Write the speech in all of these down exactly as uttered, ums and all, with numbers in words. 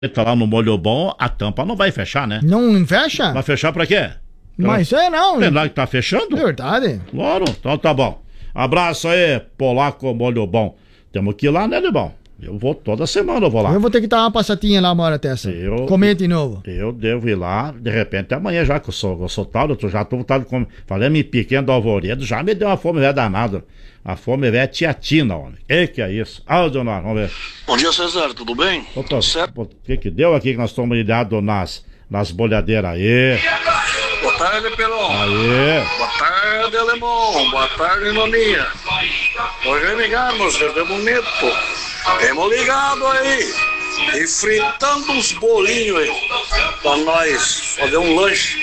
Tá lá no molho bom, a tampa não vai fechar, né? Não fecha? Vai fechar pra quê? Mas é não. Tem lá que tá fechando? É verdade. Claro, então tá bom. Abraço aí, Polaco Molho Bom. Temos que ir lá, né, Libão? Eu vou toda semana, eu vou lá. Eu vou ter que dar uma passatinha lá uma hora dessa. Eu, Comer de novo. Eu devo ir lá, de repente, amanhã já, que eu sou, eu sou tal, eu tô, já tô vontade de comer. Falei, me pequeno do Alvoredo, já me deu uma fome velha danada. A fome velha tiatina, homem. Que que é isso? Ah, Leonardo, vamos ver. Bom dia, César, tudo bem? Opa, Tudo certo? O que que deu aqui que nós estamos ligados nas, nas bolhadeiras aí? Boa tarde, Pelão. Aí. Boa tarde, Alemão. Boa tarde, Noninha. Hoje é ligamos, é bonito. Temos ligado aí. E fritando uns bolinhos aí. Pra nós fazer um lanche.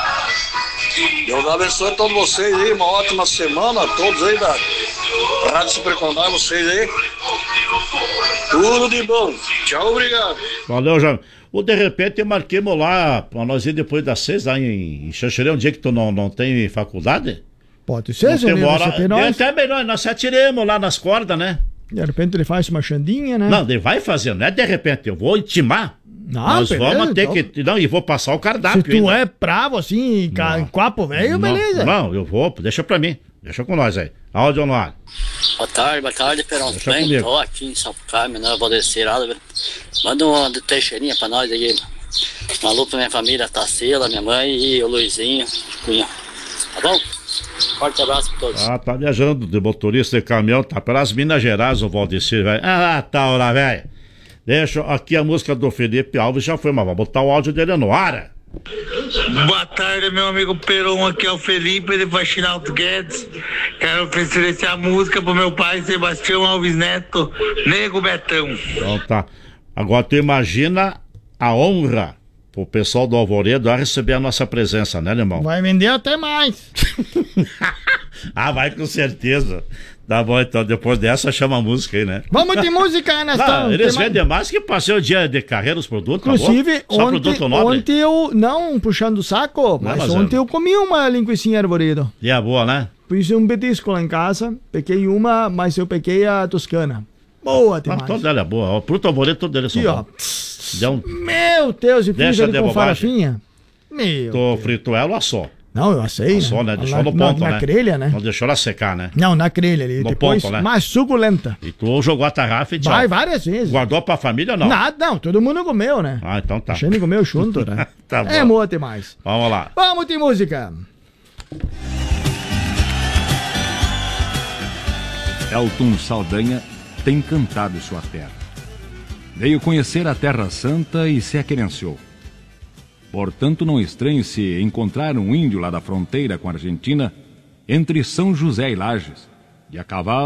Deus abençoe a todos vocês aí. Uma ótima semana a todos aí da Rádio Supercondar, vocês aí. Tudo de bom. Tchau, obrigado. Valeu, Jaime. Ou de repente marquemos lá pra nós ir depois das seis lá em, em Xanxerê, um dia que tu não, não tem faculdade? Pode ser, Zé. É até melhor, nós se atiremos lá nas cordas, né? De repente ele faz uma xandinha, né? Não, ele vai fazer, não é de repente, eu vou intimar. Não, nós beleza, vamos ter então... que. Não, e vou passar o cardápio. Se tu ainda. é bravo assim, ca... copo velho, beleza. Não, eu vou, deixa pra mim. Deixa com nós aí. Áudio no ar. Boa tarde, boa tarde, Perão. Deixa Bem, comigo. tô aqui em São Carlos, não vou descer nada, velho. Manda uma de Teixeirinha pra nós aí. Um alô pra minha família, Tacela, minha mãe e o Luizinho, Cunha. Tá bom? Forte abraço pra todos. Ah, tá viajando de motorista de caminhão, tá pelas Minas Gerais, o Valdecir, velho. Ah, tá, ora, velho. Deixa aqui a música do Felipe Alves, já foi, mas vamos botar o áudio dele no ar. Boa tarde, meu amigo Peron, aqui é o Felipe de Faxinalto Guedes. Quero oferecer a música pro meu pai, Sebastião Alves Neto, Nego Betão. Então tá. Agora tu imagina a honra pro pessoal do Alvoredo a receber a nossa presença, né, irmão? Vai vender até mais. Ah, vai com certeza. Tá bom, então depois dessa chama a música aí, né? Vamos de música, nós Não, eles tem vendem mais que passei o dia de carreira os produtos, Inclusive, tá bom? Só ontem, produto nobre. ontem eu, não puxando o saco, mas, mas ontem é... eu comi uma linguicinha arvoredo. E é boa, né? Fiz um petisco lá em casa, peguei uma, mas eu peguei a toscana. Boa demais. Mas toda ela é boa. O produto Alvoredo, todo eles são Aqui, ó. bons. Deu um... Meu Deus, e fiz Deixa ele de com bobagem. farofinha. Meu Tu Deus. fritou ela ou assou? Não, eu assei, Assou, né? né? Deixou na, no ponto, na, né? Na grelha, né? Não deixou ela secar, né? Não, na grelha ali. No Depois, ponto, né? mais suculenta. E tu jogou a tarrafa e tchau. Vai várias vezes. Guardou pra família ou não? Nada, não, todo mundo comeu, né? Ah, então tá. A gente comeu junto, né? Tá bom. É boa demais. Vamos lá. Vamos de música. Elton Saldanha tem cantado sua terra. Veio conhecer a Terra Santa e se aquerenciou. Portanto, não estranhe se encontrar um índio lá da fronteira com a Argentina, entre São José e Lages, e a cavalo